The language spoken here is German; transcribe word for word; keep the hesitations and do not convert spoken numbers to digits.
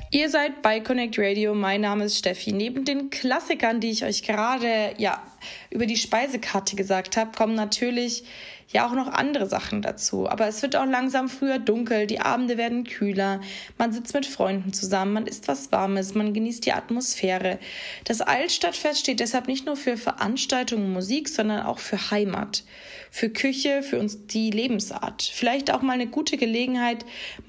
Ihr seid bei Connect Radio, mein Name ist Steffi. Neben den Klassikern, die ich euch gerade ja über die Speisekarte gesagt habe, kommen natürlich ja auch noch andere Sachen dazu. Aber es wird auch langsam früher dunkel, die Abende werden kühler, man sitzt mit Freunden zusammen, man isst was Warmes, man genießt die Atmosphäre. Das Altstadtfest steht deshalb nicht nur für Veranstaltungen und Musik, sondern auch für Heimat, für Küche, für uns die Lebensart. Vielleicht auch mal eine gute Gelegenheit,